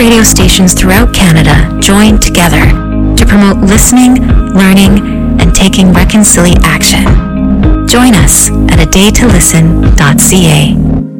radio stations throughout Canada join together to promote listening, learning, and taking reconciliation action. Join us at adaytolisten.ca.